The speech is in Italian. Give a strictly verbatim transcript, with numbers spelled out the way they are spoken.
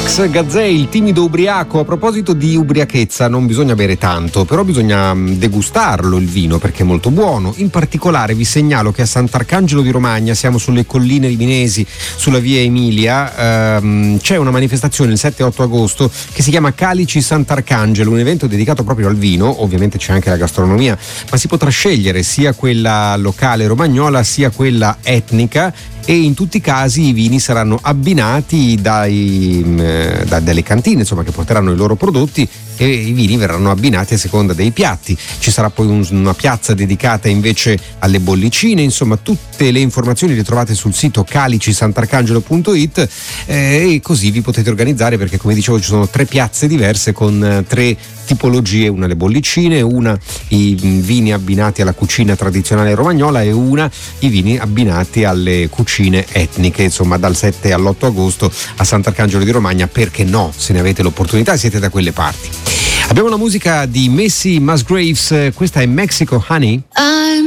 Max Gazzè, il timido ubriaco. A proposito di ubriachezza, non bisogna bere tanto, però bisogna degustarlo il vino perché è molto buono. In particolare vi segnalo che a Sant'Arcangelo di Romagna, siamo sulle colline riminesi, sulla via Emilia, ehm, c'è una manifestazione il sette e otto agosto che si chiama Calici Sant'Arcangelo, un evento dedicato proprio al vino. Ovviamente c'è anche la gastronomia, ma si potrà scegliere sia quella locale romagnola sia quella etnica, e in tutti i casi i vini saranno abbinati dai, eh, da, dalle cantine, insomma, che porteranno i loro prodotti, e i vini verranno abbinati a seconda dei piatti. Ci sarà poi un, una piazza dedicata invece alle bollicine. Insomma, tutte le informazioni le trovate sul sito calici sant'arcangelo punto it, eh, e così vi potete organizzare, perché come dicevo ci sono tre piazze diverse con eh, tre tipologie: una le bollicine, una i vini abbinati alla cucina tradizionale romagnola e una i vini abbinati alle cucine etniche. Insomma, dal sette all'otto agosto a Sant'Arcangelo di Romagna, perché no, se ne avete l'opportunità, siete da quelle parti. Abbiamo la musica di Macy Musgraves, questa è Mexico Honey. I'm